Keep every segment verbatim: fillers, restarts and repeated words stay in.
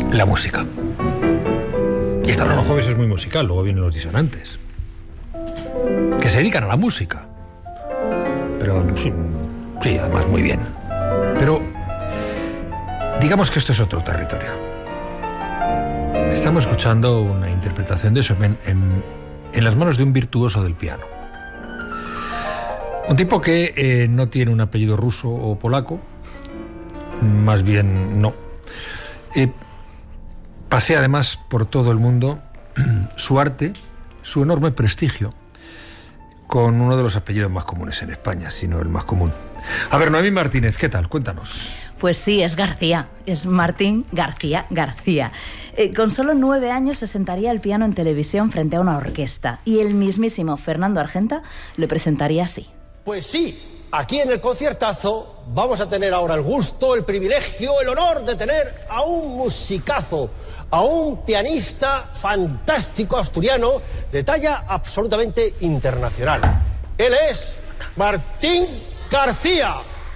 la música. Y esta Los Jueves es muy musical, luego vienen los disonantes, que se dedican a la música. Pero sí, sí, además muy bien. Pero digamos que esto es otro territorio. Estamos escuchando una interpretación de Chopin en, en las manos de un virtuoso del piano. Un tipo que eh, no tiene un apellido ruso o polaco, más bien no. Eh, pasea además por todo el mundo su arte, su enorme prestigio, con uno de los apellidos más comunes en España, si no el más común. A ver, Noemí Martínez, ¿qué tal? Cuéntanos. Pues sí, es García, es Martín García García. Eh, con solo nueve años se sentaría al piano en televisión frente a una orquesta y el mismísimo Fernando Argenta le presentaría así. Pues sí, aquí en el conciertazo vamos a tener ahora el gusto, el privilegio, el honor de tener a un musicazo, a un pianista fantástico asturiano de talla absolutamente internacional. Él es Martín García.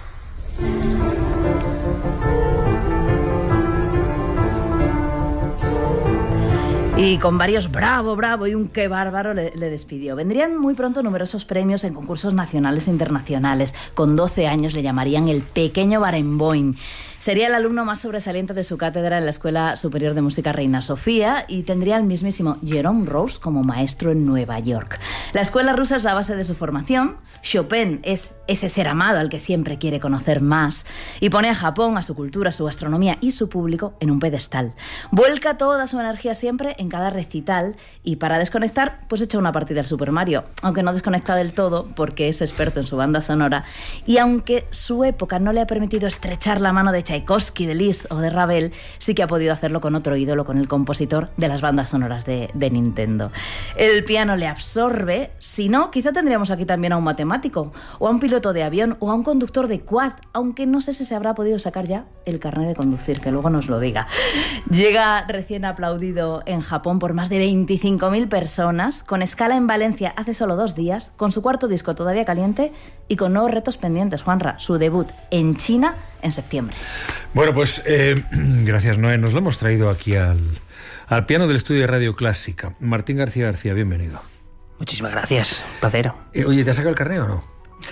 Y con varios bravo, bravo y un qué bárbaro le, le despidió. Vendrían muy pronto numerosos premios en concursos nacionales e internacionales. Con doce años le llamarían el pequeño Barenboim. Sería el alumno más sobresaliente de su cátedra en la Escuela Superior de Música Reina Sofía y tendría al mismísimo Jerome Ross como maestro en Nueva York. La escuela rusa es la base de su formación. Chopin es ese ser amado al que siempre quiere conocer más y pone a Japón, a su cultura, a su gastronomía y su público en un pedestal. Vuelca toda su energía siempre en cada recital y para desconectar, pues echa una partida al Super Mario, aunque no desconecta del todo porque es experto en su banda sonora y aunque su época no le ha permitido estrechar la mano de Tchaikovsky, de Liszt o de Ravel, sí que ha podido hacerlo con otro ídolo, con el compositor de las bandas sonoras de, de Nintendo. El piano le absorbe, si no, quizá tendríamos aquí también a un matemático, o a un piloto de avión, o a un conductor de quad, aunque no sé si se habrá podido sacar ya el carnet de conducir, que luego nos lo diga. Llega recién aplaudido en Japón por más de veinticinco mil personas, con escala en Valencia hace solo dos días, con su cuarto disco todavía caliente y con nuevos retos pendientes. Juanra, su debut en China en septiembre. Bueno, pues eh, gracias, Noé. Nos lo hemos traído aquí al, al piano del estudio de Radio Clásica. Martín García García, bienvenido. Muchísimas gracias, placer. Eh, oye, ¿te has sacado el carnet o no?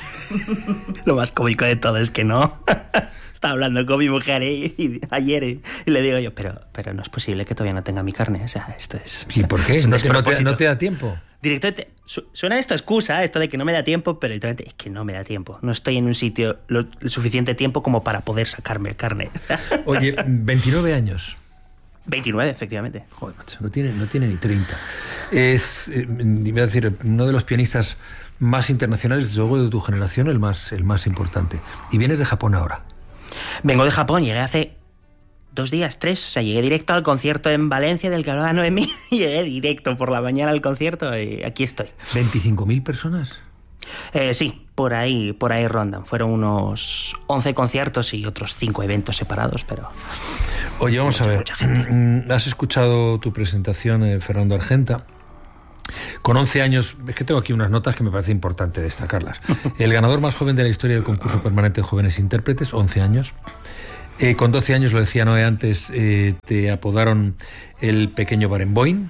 Lo más cómico de todo es que no. Estaba hablando con mi mujer y, y, ayer y, y le digo yo, pero, pero no es posible que todavía no tenga mi carne. O sea, esto es... ¿Y por qué? ¿No te, no, te, ¿No te da tiempo? Directamente, su, suena esto excusa, esto de que no me da tiempo, pero directamente es que no me da tiempo. No estoy en un sitio lo, lo suficiente tiempo como para poder sacarme el carnet. Oye, veintinueve años. veintinueve, efectivamente. Joder, macho, no tiene, no tiene ni treinta. Es, eh, iba a decir, uno de los pianistas más internacionales, desde luego de tu generación, el más, el más importante. Y vienes de Japón ahora. Vengo de Japón, llegué hace dos días, tres. O sea, llegué directo al concierto en Valencia del que hablaba Noemí. Llegué directo por la mañana al concierto y aquí estoy. ¿veinticinco mil personas? Eh, sí, por ahí, por ahí rondan. Fueron unos once conciertos y otros cinco eventos separados, pero... Oye, vamos mucha, a ver. Mucha gente. Has escuchado tu presentación, eh, Fernando Argenta. Con once años, es que tengo aquí unas notas que me parece importante destacarlas. El ganador más joven de la historia del concurso permanente de jóvenes intérpretes, once años. Eh, con doce años, lo decía Noé antes, eh, te apodaron el pequeño Barenboim.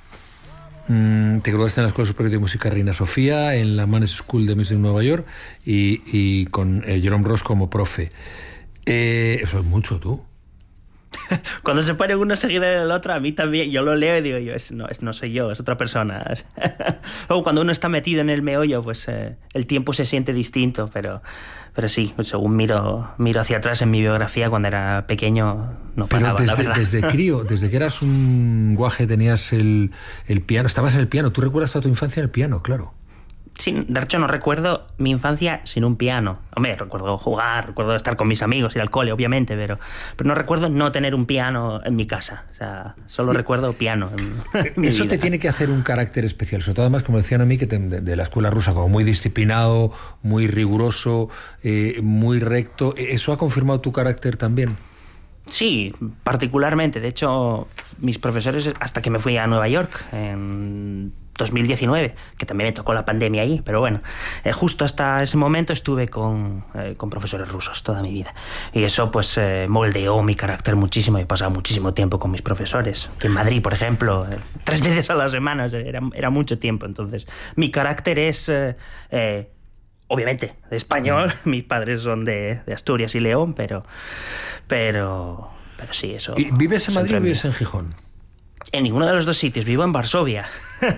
Mm, te graduaste en la Escuela Superior de Música Reina Sofía, en la Mannes School de Music en Nueva York y, y con eh, Jerome Ross como profe. Eh, eso es mucho, tú. Cuando se pone uno seguido del otro, a mí también, yo lo leo y digo yo, es, no, es, no soy yo, es otra persona. Luego cuando uno está metido en el meollo, pues eh, el tiempo se siente distinto, pero, pero sí, según miro, miro hacia atrás en mi biografía, cuando era pequeño no paraba, pero desde, la verdad. Desde crío, desde que eras un guaje tenías el, el piano, estabas en el piano, tú recuerdas toda tu infancia en el piano, claro. Sí, de hecho no recuerdo mi infancia sin un piano. Hombre, recuerdo jugar, recuerdo estar con mis amigos, ir al cole, obviamente, pero, pero no recuerdo no tener un piano en mi casa. O sea, solo recuerdo piano en, en mi Eso vida. te tiene que hacer un carácter especial, sobre todo además, como decían a mí, que te, de, de la escuela rusa, como muy disciplinado, muy riguroso, eh, muy recto. ¿Eso ha confirmado tu carácter también? Sí, particularmente. De hecho, mis profesores, hasta que me fui a Nueva York, en dos mil diecinueve, que también me tocó la pandemia ahí, pero bueno, eh, justo hasta ese momento estuve con, eh, con profesores rusos toda mi vida. Y eso pues eh, moldeó mi carácter muchísimo. He pasado muchísimo tiempo con mis profesores. Que en Madrid, por ejemplo, eh, tres veces a la semana, era, era mucho tiempo. Entonces, mi carácter es... Eh, eh, obviamente, de español. Mis padres son de, de Asturias y León, pero... Pero... Pero sí, eso... ¿Y vives en Madrid o vives en Gijón? En ninguno de los dos sitios, vivo en Varsovia.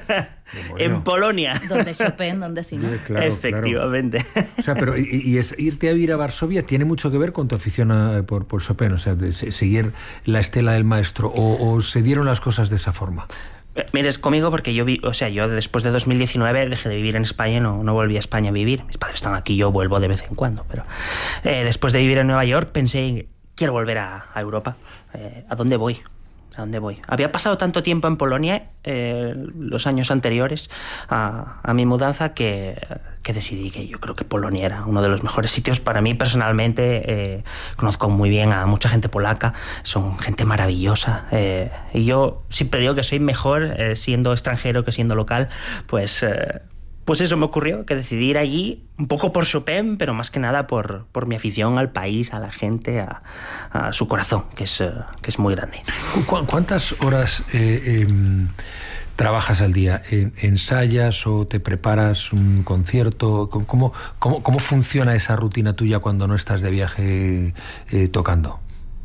En Polonia. Donde Chopin, donde si no. Claro, efectivamente. Claro. O sea, pero y, y es, irte a vivir a Varsovia tiene mucho que ver con tu afición a, por, por Chopin, o sea, de seguir la estela del maestro, o, o se dieron las cosas de esa forma. Mires, conmigo porque yo vi, o sea, yo después de dos mil diecinueve dejé de vivir en España y no, no volví a España a vivir. Mis padres están aquí, yo vuelvo de vez en cuando, pero eh, después de vivir en Nueva York pensé, quiero volver a, a Europa. Eh, ¿A dónde voy? ¿A dónde voy? Había pasado tanto tiempo en Polonia eh, los años anteriores a, a mi mudanza que, que decidí que yo creo que Polonia era uno de los mejores sitios para mí personalmente. Eh, conozco muy bien a mucha gente polaca, son gente maravillosa. Eh, y yo siempre digo que soy mejor eh, siendo extranjero que siendo local, pues... Eh, Pues eso me ocurrió, que decidí ir allí, un poco por Chopin, pero más que nada por, por mi afición al país, a la gente, a, a su corazón, que es, uh, que es muy grande. ¿Cu- ¿Cuántas horas eh, eh, trabajas al día? ¿Ensayas o te preparas un concierto? ¿Cómo, cómo, cómo funciona esa rutina tuya cuando no estás de viaje eh, tocando?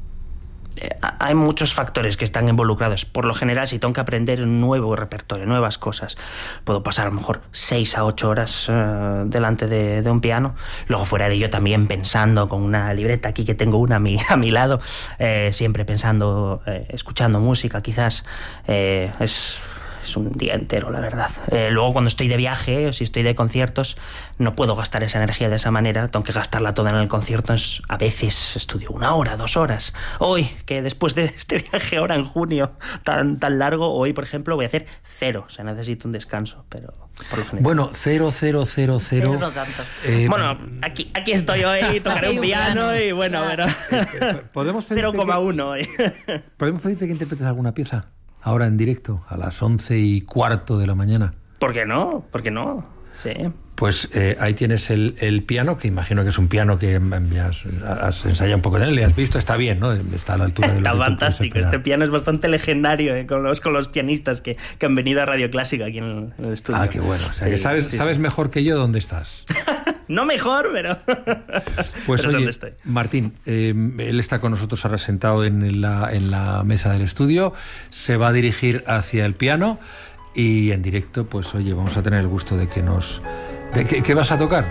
Hay muchos factores que están involucrados. Por lo general, si tengo que aprender un nuevo repertorio, nuevas cosas, puedo pasar a lo mejor seis a ocho horas uh, delante de, de un piano. Luego fuera de ello también pensando con una libreta, aquí que tengo una a mi, a mi lado, eh, siempre pensando, eh, escuchando música quizás. Eh, es... Es un día entero, la verdad. Eh, luego, cuando estoy de viaje, o si estoy de conciertos, no puedo gastar esa energía de esa manera. Tengo que gastarla toda en el concierto. A veces estudio una hora, dos horas. Hoy, que después de este viaje ahora en junio tan, tan largo, hoy, por ejemplo, voy a hacer cero. O sea, necesito un descanso, pero por lo general. Bueno, cero, cero, cero, cero. Cero no tanto. Eh, bueno, aquí, aquí estoy hoy, tocaré un piano, piano y bueno, claro. pero... ¿Podemos cero coma uno hoy. ¿Podemos pedirte que interpretes alguna pieza? Ahora en directo, a las once y cuarto de la mañana. ¿Por qué no? ¿Por qué no? Sí. Pues eh, ahí tienes el, el piano, que imagino que es un piano que has, has ensayado un poco en él, le has visto, está bien, ¿no? Está a la altura de lo Está que fantástico, este piano es bastante legendario eh, con, los, con los pianistas que, que han venido a Radio Clásica aquí en el, en el estudio. Ah, qué bueno, o sea, sí, que sabes, sí, sabes sí. mejor que yo dónde estás. No mejor, pero... Pues pero oye, ¿dónde estoy? Martín, eh, él está con nosotros ahora sentado en la, en la mesa del estudio, se va a dirigir hacia el piano y en directo, pues oye, vamos a tener el gusto de que nos... ¿De qué, qué vas a tocar?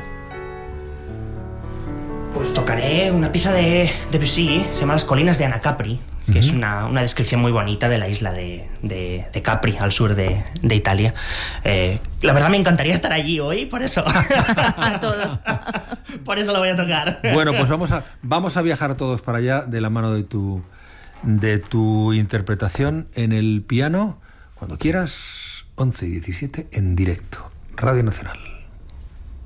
Pues tocaré una pieza de Debussy, se llama Las colinas de Anacapri, que uh-huh. es una, una descripción muy bonita de la isla de, de, de Capri, al sur de, de Italia. Eh, la verdad me encantaría estar allí hoy, por eso. A todos. Por eso lo voy a tocar. Bueno, pues vamos a, vamos a viajar todos para allá de la mano de tu, de tu interpretación en el piano. Cuando quieras, once y diecisiete en directo. Radio Nacional.